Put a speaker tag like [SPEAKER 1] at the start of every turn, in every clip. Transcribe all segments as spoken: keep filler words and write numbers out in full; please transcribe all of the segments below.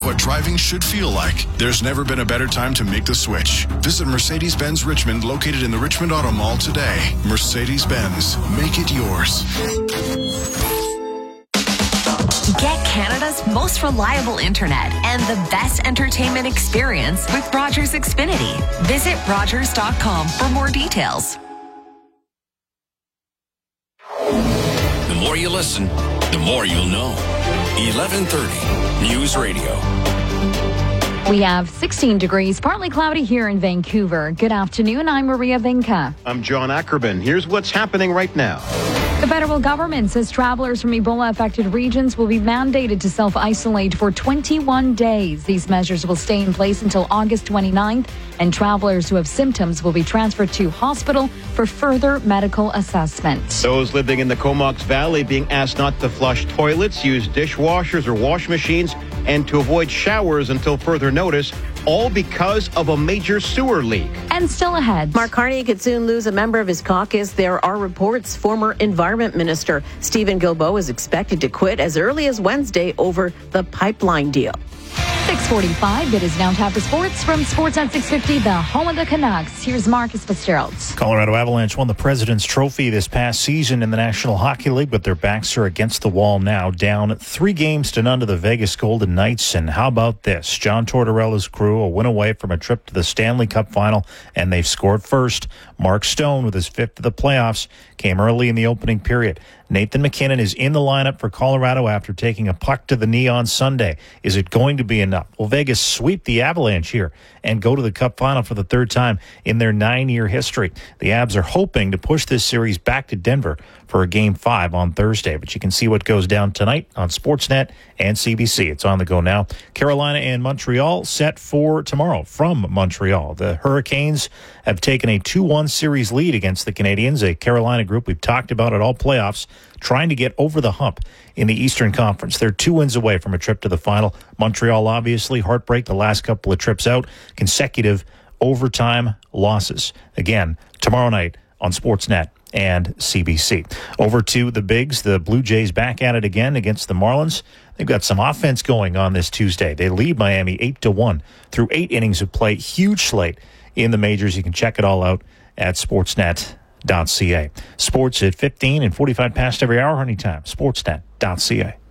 [SPEAKER 1] what driving should feel like. There's never been a better time to make the switch. Visit Mercedes-Benz Richmond, located in the Richmond Auto Mall today. Mercedes-Benz, make it yours.
[SPEAKER 2] Get Canada's most reliable internet and the best entertainment experience with Rogers Xfinity. Visit rogers dot com for more details.
[SPEAKER 3] The more you listen, the more you'll know. eleven thirty News Radio.
[SPEAKER 4] We have sixteen degrees, partly cloudy here in Vancouver. Good afternoon. I'm Maria Vinca.
[SPEAKER 5] I'm John Ackerman. Here's what's happening right now.
[SPEAKER 4] The federal government says travelers from Ebola-affected regions will be mandated to self-isolate for twenty-one days. These measures will stay in place until August twenty-ninth, and travelers who have symptoms will be transferred to hospital for further medical assessment.
[SPEAKER 5] Those living in the Comox Valley being asked not to flush toilets, use dishwashers or wash machines, and to avoid showers until further notice, all because of a major sewer leak.
[SPEAKER 4] And still ahead,
[SPEAKER 6] Mark Carney could soon lose a member of his caucus. There are reports former Environment Minister Stephen Guilbeault is expected to quit as early as Wednesday over the pipeline deal.
[SPEAKER 4] six forty-five, it is now time for sports from Sportsnet six fifty, the home of the Canucks. Here's Marcus Fitzgerald.
[SPEAKER 7] Colorado Avalanche won the President's Trophy this past season in the National Hockey League, but their backs are against the wall now, down three games to none to the Vegas Golden Knights. And how about this? John Tortorella's crew a win away from a trip to the Stanley Cup Final, and they've scored first. Mark Stone, with his fifth of the playoffs, came early in the opening period. Nathan McKinnon is in the lineup for Colorado after taking a puck to the knee on Sunday. Is it going to be enough? Will Vegas sweep the Avalanche here and go to the Cup Final for the third time in their nine-year history? The Avs are hoping to push this series back to Denver for a Game five on Thursday. But you can see what goes down tonight on Sportsnet and C B C. It's on the go now. Carolina and Montreal set for tomorrow from Montreal. The Hurricanes have taken a two one series lead against the Canadiens, a Carolina group we've talked about at all playoffs, trying to get over the hump in the Eastern Conference. They're two wins away from a trip to the final. Montreal, obviously, heartbreak the last couple of trips out, consecutive overtime losses. Again, tomorrow night on Sportsnet and C B C. Over to the Bigs. The Blue Jays back at it again against the Marlins. They've got some offense going on this Tuesday. They lead Miami eight to one through eight innings of play. Huge slate in the majors. You can check it all out at sportsnet dot c a. Sports at fifteen and forty-five past every hour anytime. sportsnet dot c a.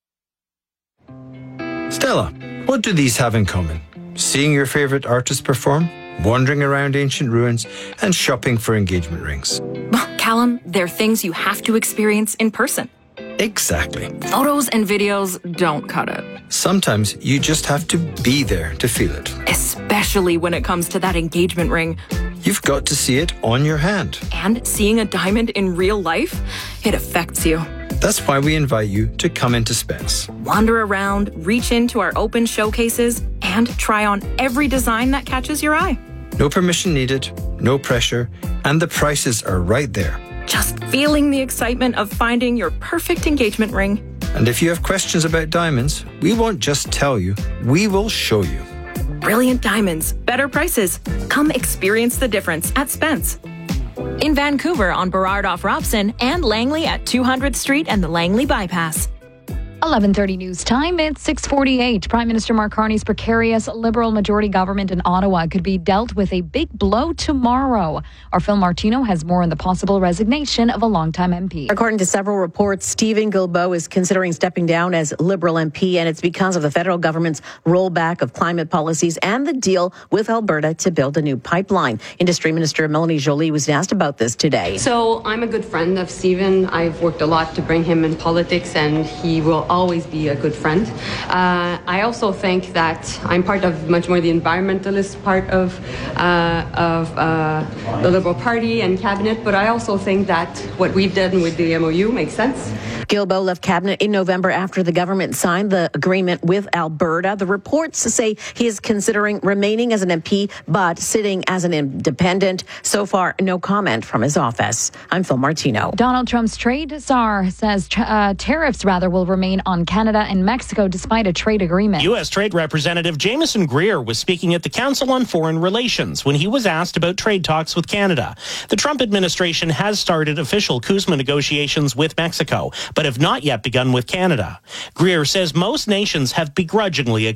[SPEAKER 8] Stella, what do these have in common? Seeing your favorite artist perform, wandering around ancient ruins, and shopping for engagement rings.
[SPEAKER 9] Well, Callum, they're things you have to experience in person.
[SPEAKER 8] Exactly.
[SPEAKER 9] Photos and videos don't cut it.
[SPEAKER 8] Sometimes you just have to be there to feel it.
[SPEAKER 9] Especially when it comes to that engagement ring.
[SPEAKER 8] You've got to see it on your hand.
[SPEAKER 9] And seeing a diamond in real life, it affects you.
[SPEAKER 8] That's why we invite you to come into Spence.
[SPEAKER 9] Wander around, reach into our open showcases, and try on every design that catches your eye.
[SPEAKER 8] No permission needed, no pressure, and the prices are right there.
[SPEAKER 9] Just feeling the excitement of finding your perfect engagement ring.
[SPEAKER 8] And if you have questions about diamonds, we won't just tell you, we will show you.
[SPEAKER 9] Brilliant diamonds, better prices. Come experience the difference at Spence. In Vancouver on Burrard off Robson and Langley at two hundredth Street and the Langley Bypass.
[SPEAKER 4] eleven thirty news time. It's six forty-eight. Prime Minister Mark Carney's precarious Liberal majority government in Ottawa could be dealt with a big blow tomorrow. Our Phil Martino has more on the possible resignation of a longtime M P.
[SPEAKER 6] According to several reports, Stephen Guilbeault is considering stepping down as Liberal M P, and it's because of the federal government's rollback of climate policies and the deal with Alberta to build a new pipeline. Industry Minister Melanie Joly was asked about this today.
[SPEAKER 10] So I'm a good friend of Stephen. I've worked a lot to bring him in politics, and he will always be a good friend. Uh, I also think that I'm part of much more the environmentalist part of uh, of uh, the Liberal Party and cabinet, but I also think that what we've done with the M O U makes sense.
[SPEAKER 6] Guilbeault left cabinet in November after the government signed the agreement with Alberta. The reports say he is considering remaining as an M P, but sitting as an independent. So far, no comment from his office. I'm Phil Martino.
[SPEAKER 4] Donald Trump's trade czar says uh, tariffs, rather, will remain on Canada and Mexico despite a trade agreement.
[SPEAKER 11] U S. Trade Representative Jameson Greer was speaking at the Council on Foreign Relations when he was asked about trade talks with Canada. The Trump administration has started official CUSMA negotiations with Mexico, but have not yet begun with Canada. Greer says most nations have begrudgingly accepted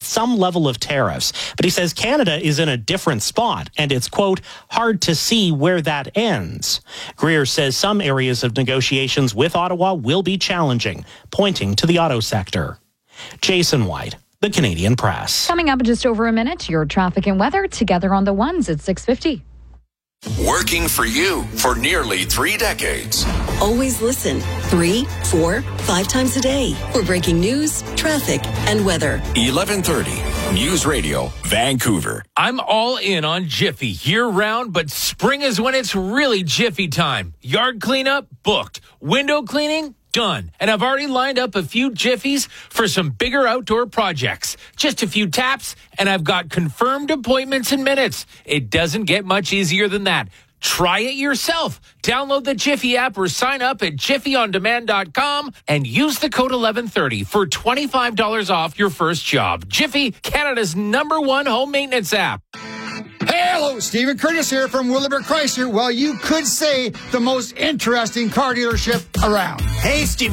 [SPEAKER 11] some level of tariffs. But he says Canada is in a different spot, and it's, quote, hard to see where that ends. Greer says some areas of negotiations with Ottawa will be challenging, pointing to the auto sector. Jason White, The Canadian Press.
[SPEAKER 4] Coming up in just over a minute, your traffic and weather together on the ones at six fifty.
[SPEAKER 3] Working for you for nearly three decades.
[SPEAKER 12] Always listen three, four, five times a day for breaking news, traffic, and weather.
[SPEAKER 3] eleven thirty News Radio, Vancouver.
[SPEAKER 13] I'm all in on Jiffy year-round, but spring is when it's really Jiffy time. Yard cleanup? Booked. Window cleaning? Done. And I've already lined up a few Jiffies for some bigger outdoor projects. Just a few taps, and I've got confirmed appointments in minutes. It doesn't get much easier than that. Try it yourself. Download the Jiffy app or sign up at jiffy on demand dot com and use the code eleven thirty for twenty-five dollars off your first job. Jiffy, Canada's number one home maintenance app.
[SPEAKER 14] Hey, hello, Stephen Curtis here from Willowbrook Chrysler. Well, you could say the most interesting car dealership around.
[SPEAKER 15] Hey, Stephen.